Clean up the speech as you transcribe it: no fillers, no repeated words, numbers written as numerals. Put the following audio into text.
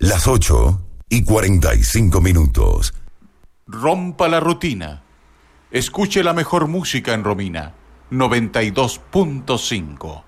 Las 8:45. Rompa la rutina. Escuche la mejor música en Romina. 92.5.